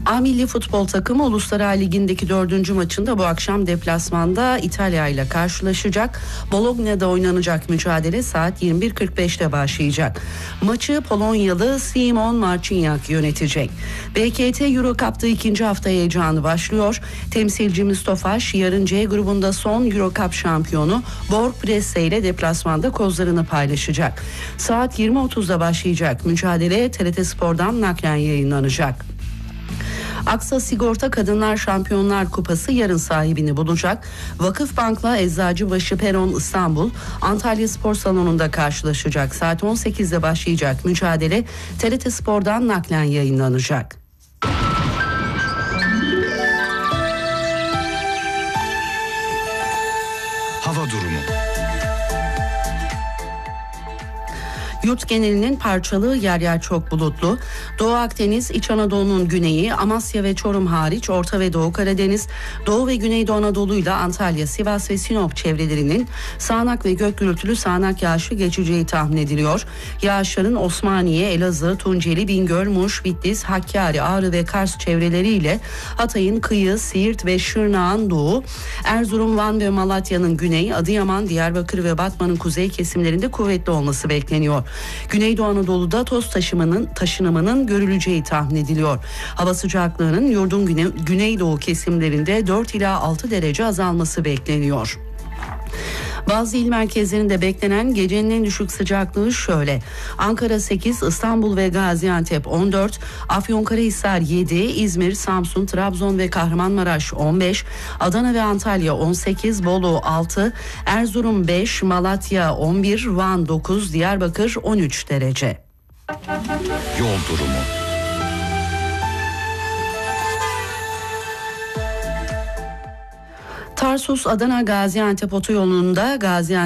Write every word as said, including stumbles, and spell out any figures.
A Milli Futbol takımı Uluslar Ligi'ndeki dördüncü maçında bu akşam deplasmanda İtalya ile karşılaşacak. Bologna'da oynanacak mücadele saat yirmi bir kırk beşte başlayacak. Maçı Polonyalı Szymon Marciniak yönetecek. B K T Euro Cup'ta ikinci hafta heyecanı başlıyor. Temsilcimiz Tofaş yarın C grubunda son Euro Cup şampiyonu Borg Bresse ile deplasmanda kozlarını paylaşacak. Saat yirmi otuzda başlayacak mücadele T R T Spor'dan naklen yayınlanacak. Aksa Sigorta Kadınlar Şampiyonlar Kupası yarın sahibini bulacak. Vakıfbank'la Eczacıbaşı Peron İstanbul Antalya Spor Salonu'nda karşılaşacak. Saat on sekizde başlayacak mücadele T R T Spor'dan naklen yayınlanacak. Hava durumu. Yurt genelinin parçalı, yer yer çok bulutlu. Doğu Akdeniz, İç Anadolu'nun güneyi, Amasya ve Çorum hariç Orta ve Doğu Karadeniz, Doğu ve Güneydoğu Anadolu ile Antalya, Sivas ve Sinop çevrelerinin sağanak ve gök gürültülü sağanak yağışı geçeceği tahmin ediliyor. Yağışların Osmaniye, Elazığ, Tunceli, Bingöl, Muş, Bitlis, Hakkari, Ağrı ve Kars çevreleriyle Hatay'ın kıyı, Siirt ve Şırnak'ın doğu, Erzurum, Van ve Malatya'nın güney, Adıyaman, Diyarbakır ve Batman'ın kuzey kesimlerinde kuvvetli olması bekleniyor. Güneydoğu Anadolu'da toz taşımanın, taşınımının görüleceği tahmin ediliyor. Hava sıcaklığının yurdun güne, güneydoğu kesimlerinde dört ila altı derece azalması bekleniyor. Bazı il merkezlerinde beklenen gecenin en düşük sıcaklığı şöyle: Ankara sekiz, İstanbul ve Gaziantep on dört, Afyonkarahisar yedi, İzmir, Samsun, Trabzon ve Kahramanmaraş on beş, Adana ve Antalya on sekiz, Bolu altı, Erzurum beş, Malatya on bir, Van dokuz, Diyarbakır on üç derece. Yol durumu. Tarsus Adana Gaziantep otoyolunda Gaziantep